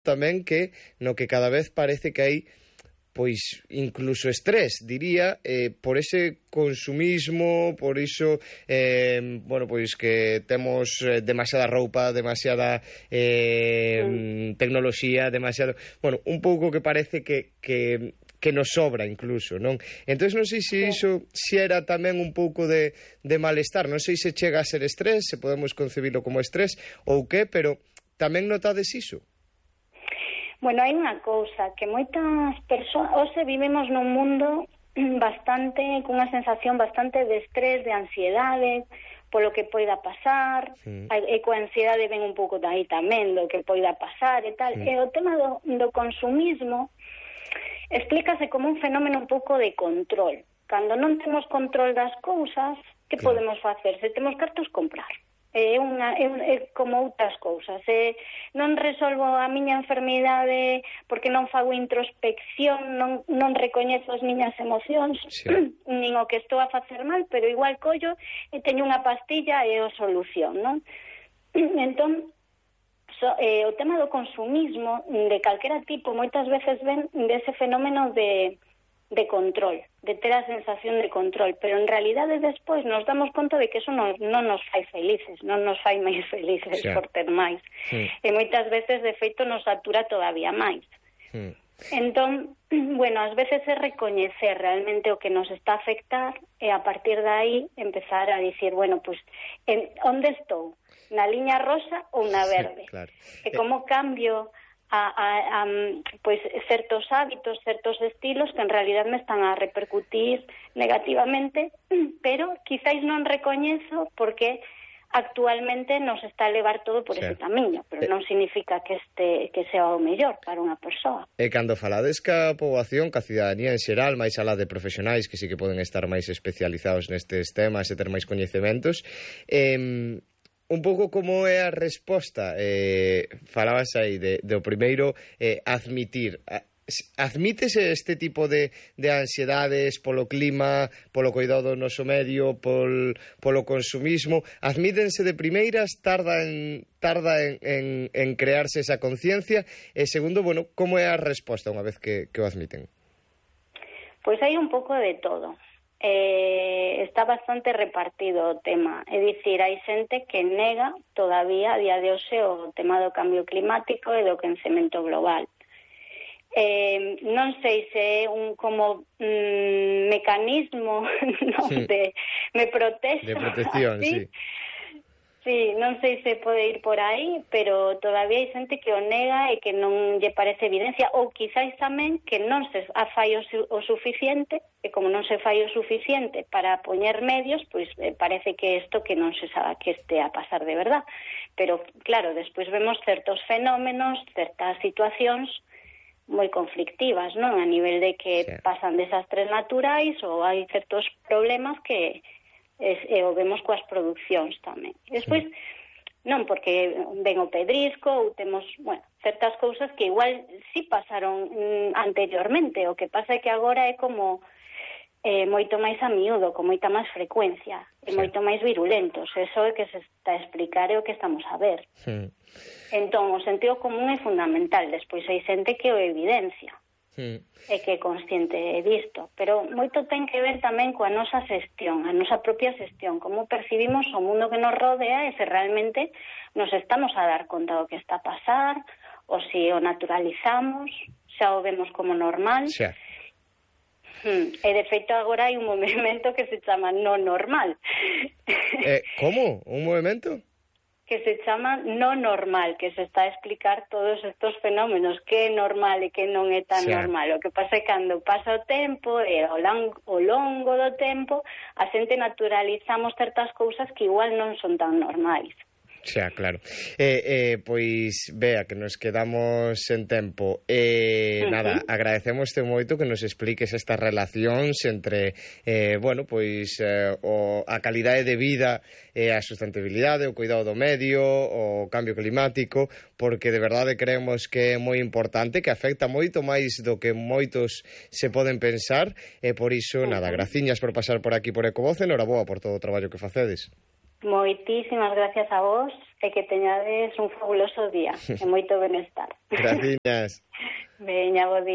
tamén que no que cada vez parece que hai pois incluso estrés, diría, por ese consumismo, por iso, bueno, pois que temos demasiada roupa, demasiada tecnoloxía, demasiado... Bueno, un pouco que parece que nos sobra incluso, non? Entón non sei se iso se era tamén un pouco de malestar, non sei se chega a ser estrés, se podemos concebilo como estrés ou que, pero tamén notades iso? Bueno, hai unha cousa, que moitas persoas... Hoxe vivimos nun mundo cunha sensación bastante de estrés, de ansiedade, polo que poida pasar, e coa ansiedade ven un pouco dai tamén do que poida pasar e tal. E o tema do consumismo explícase como un fenómeno un pouco de control. Cando non temos control das cousas, que podemos facer? Se temos cartos, comprar. É como outras cousas. Non resolvo a miña enfermidade porque non fago introspección, non recoñezo as miñas emocións, nin o que estou a facer mal, pero igual collo e teño unha pastilla e o solución, non? Entón, o tema do consumismo de calquera tipo moitas veces ven dese fenómeno de control, de ter a sensación de control, pero en realidade despois nos damos conta de que eso non nos fai felices, non nos fai máis felices por ter máis. E moitas veces, de feito, nos satura todavía máis. Entón, bueno, ás veces é recoñecer realmente o que nos está a afectar e a partir de aí empezar a dicir, bueno, pues, onde estou? Na liña rosa ou na verde? Claro. E como cambio pues certos hábitos, certos estilos que en realidad me están a repercutir negativamente, pero quizáis non recoñezo porque actualmente nos está a levar todo por ese camiño, pero non significa que sea o mellor para unha persoa. E cando falades ca poboación, ca cidadanía en xeral, máis alá de profesionais que sí que poden estar máis especializados nestes temas e ter máis coñecementos, un pouco como é a resposta, falabas aí do primeiro, admitir. Admítese este tipo de ansiedades polo clima, polo cuidado do noso medio, polo consumismo? Admítense de primeiras, tarda en crearse esa conciencia? E segundo, bueno, como é a resposta unha vez que o admiten? Pois hai un pouco de todo. Está bastante repartido o tema, é dicir, hai xente que nega todavía a día de hoxe o tema do cambio climático e do quencemento global. Non sei se é un como mecanismo me protexo de protección, así. Sí, non sei se pode ir por aí, pero todavía hai xente que o nega e que non lle parece evidencia, ou quizáis tamén que non se fai o suficiente, e como non se fai o suficiente para poñer medios, pois parece que isto que non se sabe que este a pasar de verdad. Pero, claro, despois vemos certos fenómenos, certas situacións moi conflictivas, non? A nivel de que pasan desastres naturais ou hai certos problemas que e o vemos coas producións tamén. Despois, non, porque ven o pedrisco ou temos, bueno, certas cousas que igual sí pasaron anteriormente, o que pasa é que agora é como moito máis a miúdo, con moita máis frecuencia, e moito máis virulentos. Eso é que se está a explicar e o que estamos a ver. Entón, o sentido común é fundamental, despois hai xente que o evidencia. E que é consciente disto, pero moito ten que ver tamén coa nosa xestión, a nosa propia xestión, como percibimos o mundo que nos rodea e se realmente nos estamos a dar conta do que está a pasar, ou se o naturalizamos, xa o vemos como normal. E de feito agora hai un movimento que se chama no normal. Como? Un movimento? Que se chama no normal, que se está a explicar todos estos fenómenos, que é normal e que non é tan normal. O que pasa é que cando pasa o tempo e ao longo do tempo a xente naturalizamos certas cousas que igual non son tan normais. Xa, claro. Pois, Bea, que nos quedamos sen tempo. Nada, agradecémoste moito que nos expliques estas relacións entre, bueno, pois, a calidade de vida e a sustentabilidade, o cuidado do medio, o cambio climático, porque de verdade creemos que é moi importante, que afecta moito máis do que moitos se poden pensar, e por iso, nada, graciñas por pasar por aquí por Ecovoz, enhoraboa por todo o traballo que facedes. Moitísimas gracias a vos e que teñades un fabuloso día e moito benestar. Graciñas. Veña, bo día.